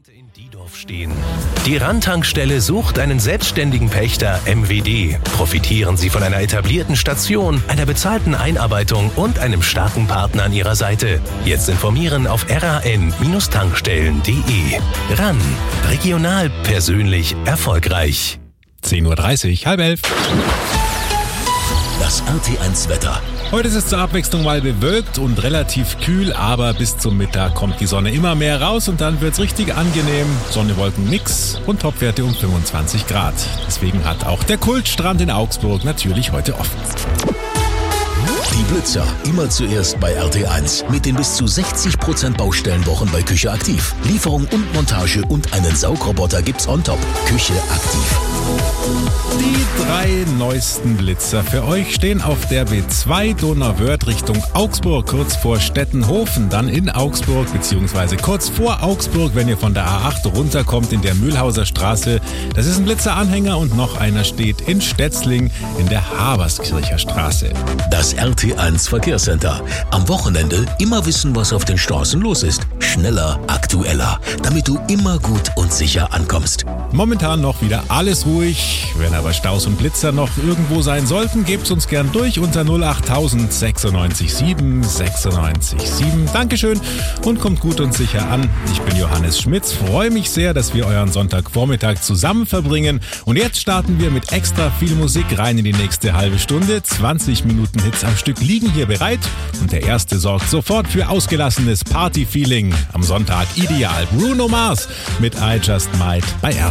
In Diedorf stehen. Die Randtankstelle sucht einen selbstständigen Pächter MWD. Profitieren Sie von einer etablierten Station, einer bezahlten Einarbeitung und einem starken Partner an Ihrer Seite. Jetzt informieren auf ran-tankstellen.de. RAN. Regional, persönlich, erfolgreich. 10:30 Uhr, 10:30. Das RT1-Wetter. Heute ist es zur Abwechslung mal bewölkt und relativ kühl, aber bis zum Mittag kommt die Sonne immer mehr raus und dann wird's richtig angenehm. Sonne, Wolken, nix und Topwerte um 25 Grad. Deswegen hat auch der Kultstrand in Augsburg natürlich heute offen. Die Blitzer immer zuerst bei RT1 mit den bis zu 60% Baustellenwochen bei Küche Aktiv. Lieferung und Montage und einen Saugroboter gibt's on top. Küche Aktiv. Die 3 neuesten Blitzer für euch stehen auf der B2 Donauwörth Richtung Augsburg, kurz vor Stettenhofen, dann in Augsburg bzw. kurz vor Augsburg, wenn ihr von der A8 runterkommt in der Mühlhauser Straße. Das ist ein Blitzeranhänger und noch einer steht in Stetzling in der Haberskircher Straße. Das RT1 Verkehrscenter. Am Wochenende immer wissen, was auf den Straßen los ist. Schneller, aktueller, damit du immer gut und sicher ankommst. Momentan noch wieder alles ruhig. Wenn aber Staus und Blitzer noch irgendwo sein sollten, gebt's uns gern durch unter 08000 96 7 96 7. Dankeschön und kommt gut und sicher an. Ich bin Johannes Schmitz, freue mich sehr, dass wir euren Sonntagvormittag zusammen verbringen. Und jetzt starten wir mit extra viel Musik rein in die nächste halbe Stunde. 20 Minuten Hits am Stück liegen hier bereit und der erste sorgt sofort für ausgelassenes Party-Feeling. Am Sonntag ideal Bruno Mars mit I Just Might bei